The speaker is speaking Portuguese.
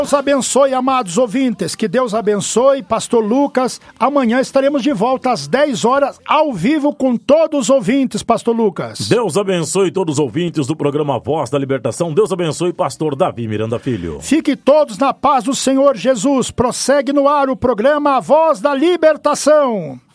Deus abençoe, amados ouvintes, que Deus abençoe, Pastor Lucas. Amanhã estaremos de volta às 10 horas, ao vivo com todos os ouvintes, Pastor Lucas. Deus abençoe todos os ouvintes do programa Voz da Libertação. Deus abençoe, Pastor Davi Miranda Filho. Fique todos na paz do Senhor Jesus. Prossegue no ar o programa A Voz da Libertação.